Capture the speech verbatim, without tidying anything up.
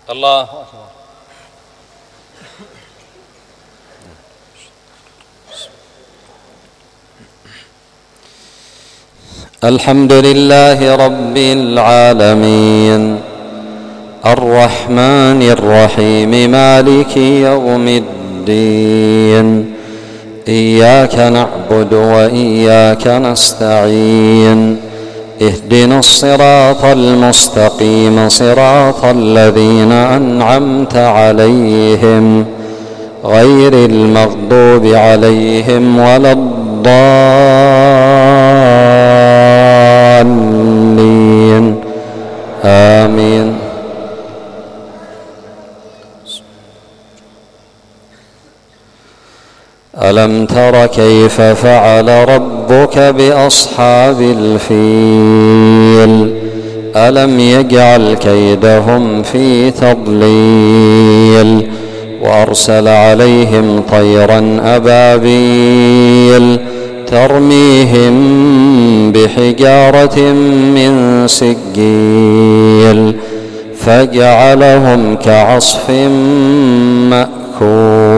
الله أكبر. الحمد لله رب العالمين الرحمن الرحيم مالك يوم الدين إياك نعبد وإياك نستعين اهدنا الصراط المستقيم صراط الذين أنعمت عليهم غير المغضوب عليهم ولا الضالين آمين. ألم تر كيف فعل ربك بأصحاب الفيل ألم يجعل كيدهم في تضليل وأرسل عليهم طيرا أبابيل ترميهم بحجارة من سجيل فجعلهم كعصف مأكول.